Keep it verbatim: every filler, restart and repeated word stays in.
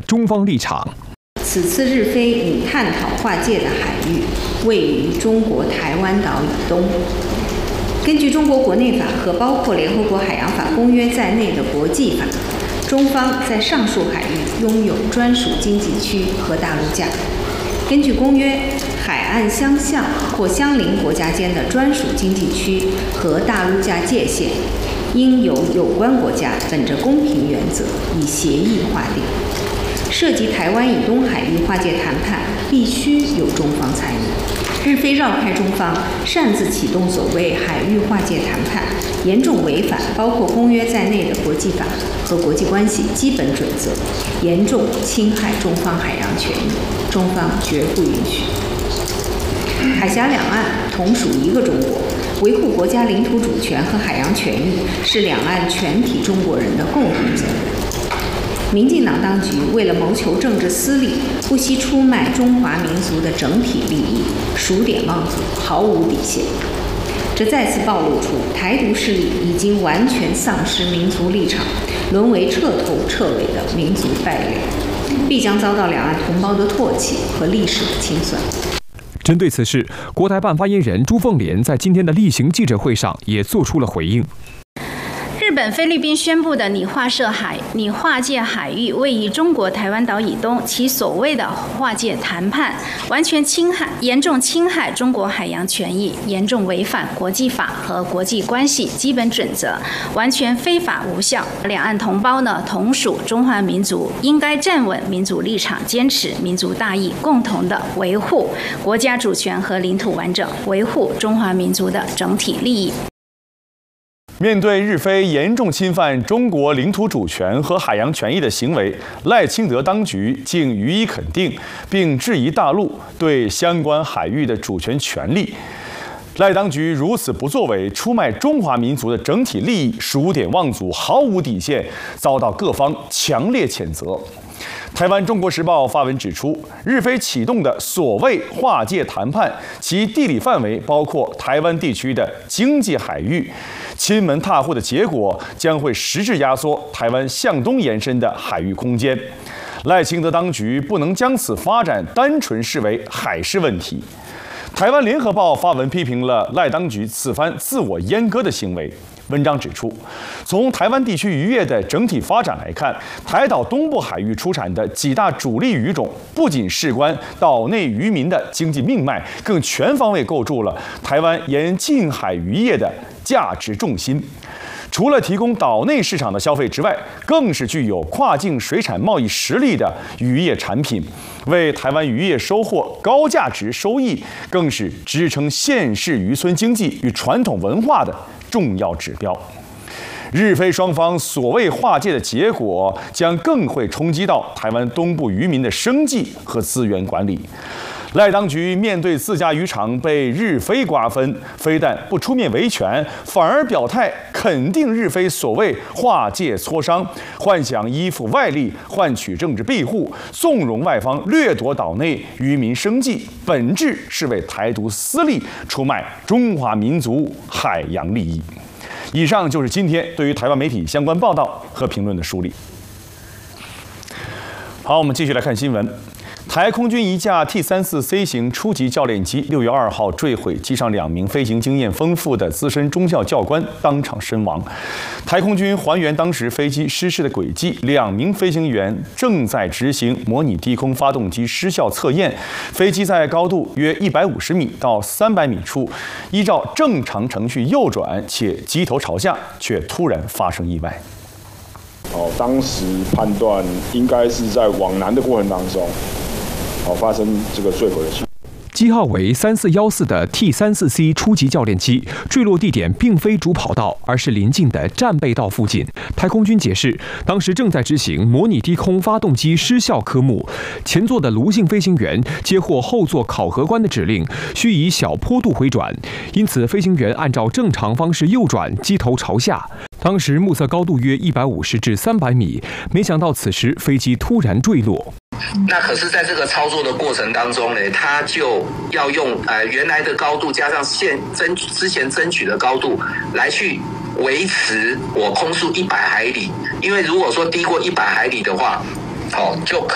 中方立场。 此次日飞拟探讨划界的海域位于中国台湾岛以东。根据中国国内法和包括联合国海洋法公约在内的国际法，中方在上述海域拥有专属经济区和大陆架。根据公约，海岸相向或相邻国家间的专属经济区和大陆架界限，应由有关国家本着公平原则以协议划定。涉及台湾以东海域划界谈判，必须由中方参与。日非绕开中方，擅自启动所谓海域划界谈判，严重违反包括公约在内的国际法和国际关系基本准则，严重侵害中方海洋权益，中方绝不允许。海峡两岸同属一个中国，维护国家领土主权和海洋权益是两岸全体中国人的共同责任。民进党当局为了谋求政治私利，不惜出卖中华民族的整体利益，数典忘祖，毫无底线。这再次暴露出台独势力已经完全丧失民族立场，沦为彻头彻尾的民族败类，必将遭到两岸同胞的唾弃和历史的清算。 针对此事，国台办发言人朱凤莲在今天的例行记者会上也做出了回应。 日本、菲律宾宣布的拟划设海、拟划界海域位于中国台湾岛以东，其所谓的划界谈判，完全侵害、严重侵害中国海洋权益，严重违反国际法和国际关系基本准则，完全非法无效。两岸同胞呢，同属中华民族，应该站稳民族立场，坚持民族大义，共同的维护国家主权和领土完整，维护中华民族的整体利益。 面对日非严重侵犯中国领土主权和海洋权益的行为，赖清德当局竟予以肯定，并质疑大陆对相关海域的主权权利。赖当局如此不作为，出卖中华民族的整体利益，数典忘祖，毫无底线，遭到各方强烈谴责。台湾《中国时报》发文指出，日非启动的所谓划界谈判，其地理范围包括台湾地区的经济海域，亲门踏户的结果将会实质压缩台湾向东延伸的海域空间。赖清德当局不能将此发展单纯视为海事问题。台湾联合报发文批评了赖当局此番自我阉割的行为。文章指出，从台湾地区渔业的整体发展来看，台岛东部海域出产的几大主力鱼种，不仅事关岛内渔民的经济命脉，更全方位构筑了台湾沿近海渔业的价值重心。除了提供岛内市场的消费之外，更是具有跨境水产贸易实力的渔业产品，为台湾渔业收获高价值收益，更是支撑县市渔村经济与传统文化的重要指标。日非双方所谓划界的结果，将更会冲击到台湾东部渔民的生计和资源管理。赖当局面对自家渔场被日非瓜分，非但不出面维权，反而表态肯定日非所谓划界磋商，幻想依附外力换取政治庇护，纵容外方掠夺岛内渔民生计，本质是为台独私利出卖中华民族海洋利益。以上就是今天对于台湾媒体相关报道和评论的梳理。好，我们继续来看新闻。台空军一架 T 三十四 C 型初级教练机六月二号坠毁，机上两名飞行经验丰富的资深中校教官当场身亡。台空军还原当时飞机失事的轨迹，两名飞行员正在执行模拟低空发动机失效测验。飞机在高度约一百五十米到三百米处，依照正常程序右转，且机头朝下，却突然发生意外。 哦，当时判断应该是在往南的过程当中。好，发生这个坠毁的情况。 机号为三四一四的 T 三十四 C 初级教练机坠落地点并非主跑道，而是邻近的战备道附近。太空军解释，当时正在执行模拟低空发动机失效科目，前座的卢姓飞行员接获后座考核官的指令，需以小坡度回转，因此飞行员按照正常方式右转，机头朝下。当时目测高度约一百五十至三百米，没想到此时飞机突然坠落。 那可是在这个操作的过程当中呢，他就要用呃原来的高度加上现争之前争取的高度来去维持我空速一百海里，因为如果说低过一百海里的话，哦就可